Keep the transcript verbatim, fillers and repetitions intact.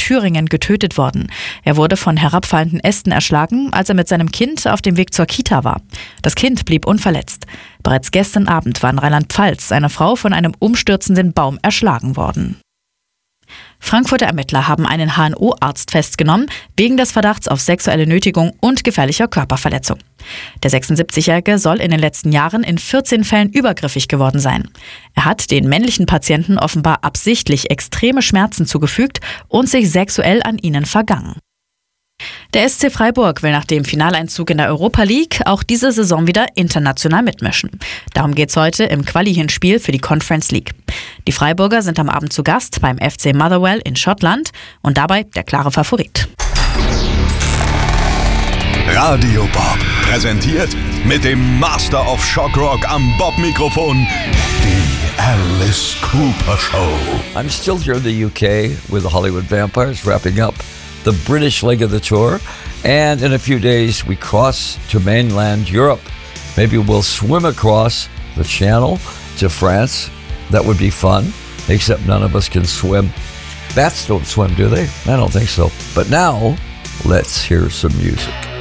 Thüringen getötet worden. Er wurde von herabfallenden Ästen erschlagen, als er mit seinem Kind auf dem Weg zur Kita war. Das Kind blieb unverletzt. Bereits gestern Abend war in Rheinland-Pfalz eine Frau von einem umstürzenden Baum erschlagen worden. Frankfurter Ermittler haben einen H N O-Arzt festgenommen, wegen des Verdachts auf sexuelle Nötigung und gefährlicher Körperverletzung. Der sechsundsiebzigjährige soll in den letzten Jahren in vierzehn Fällen übergriffig geworden sein. Er hat den männlichen Patienten offenbar absichtlich extreme Schmerzen zugefügt und sich sexuell an ihnen vergangen. Der S C Freiburg will nach dem Finaleinzug in der Europa League auch diese Saison wieder international mitmischen. Darum geht's heute im Quali-Hinspiel für die Conference League. Die Freiburger sind am Abend zu Gast beim F C Motherwell in Schottland und dabei der klare Favorit. Radio Bob präsentiert mit dem Master of Shock Rock am Bob-Mikrofon die Alice Cooper Show. I'm still here in the U K with the Hollywood Vampires, wrapping up the British leg of the tour, and in a few days we cross to mainland Europe. Maybe we'll swim across the channel to France. That would be fun, except none of us can swim. Bats don't swim, do they? I don't think so. But now, let's hear some music.